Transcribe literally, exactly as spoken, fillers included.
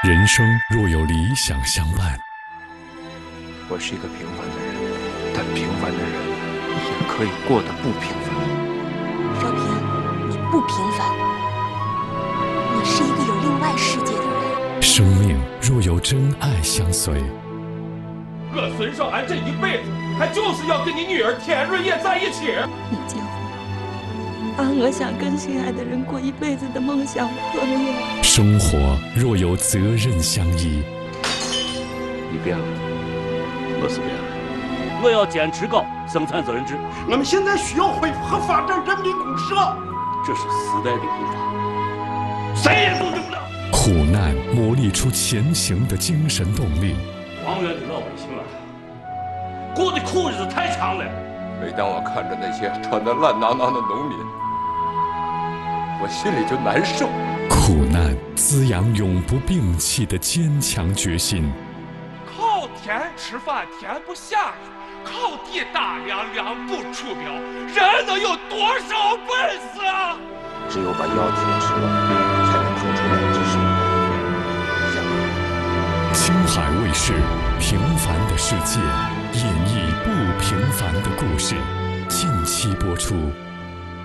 人生若有理想相伴， 我是一个平凡的人，但平凡的人也可以过得不平凡。 少平，你不平凡，你是一个有另外世界的人。 生命若有真爱相随， 我孙少安这一辈子，他就是要跟你女儿田润叶在一起。 你结婚，把我想跟心爱的人过一辈子的梦想破灭。 生活若有责任相依， 你变了，我是变了。 我要坚持搞生产责任制。 我们现在需要恢复和发展人民公社， 这是时代的步伐，谁也阻止不了。 苦难磨砺出前行的精神动力。 黄原的老百姓啊，过的苦日子太长了。 每当我看着那些穿得烂囊囊的农民，我心里就难受。 苦难滋养永不摒弃的坚强决心。 靠天吃饭，天不下雨；靠地打粮，粮不出苗。人能有多少本事啊？ 只有把腰挺直了，才能腾出来支撑。 青海卫视《平凡的世界》演绎不平凡的故事，近期播出。